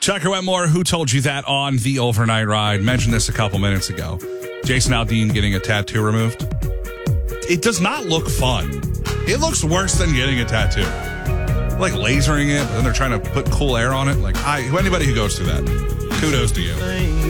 Tucker Wetmore, who told you that on the overnight ride? Mentioned this a couple minutes ago. Jason Aldean getting a tattoo removed. It does not look fun. It looks worse than getting a tattoo. Like lasering it, but then they're trying to put cool air on it. Like, anybody who goes through that, kudos to you.